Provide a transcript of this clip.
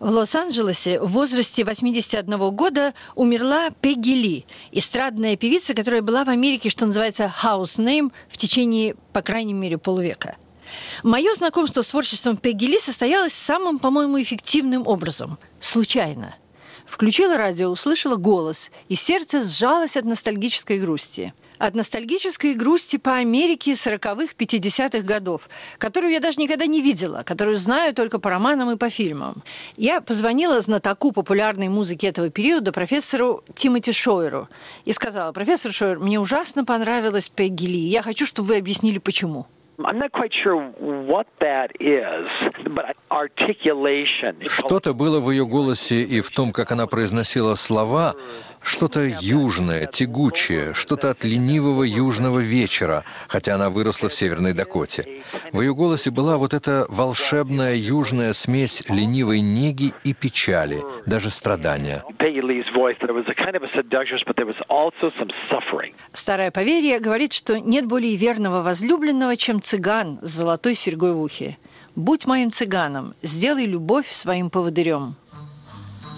В Лос-Анджелесе в возрасте 81 года умерла Пегги Ли, эстрадная певица, которая была в Америке, что называется, house name, в течение, по крайней мере, полувека. Мое знакомство с творчеством Пегги Ли состоялось самым, по-моему, эффективным образом – случайно. Включила радио, услышала голос, и сердце сжалось от ностальгической грусти. От ностальгической грусти по Америке 40-х, 50-х годов, которую я даже никогда не видела, которую знаю только по романам и по фильмам. Я позвонила знатоку популярной музыки этого периода, профессору Тимоти Шойеру, и сказала: «Профессор Шойер, мне ужасно понравилась Пегги Ли. Я хочу, чтобы вы объяснили, почему». Что-то было в ее голосе и в том, как она произносила слова, что-то южное, тягучее, что-то от ленивого южного вечера, хотя она выросла в Северной Дакоте. В ее голосе была вот эта волшебная южная смесь ленивой неги и печали, даже страдания. Старое поверье говорит, что нет более верного возлюбленного, чем цыган с золотой серьгой в ухе. «Будь моим цыганом, сделай любовь своим поводырем».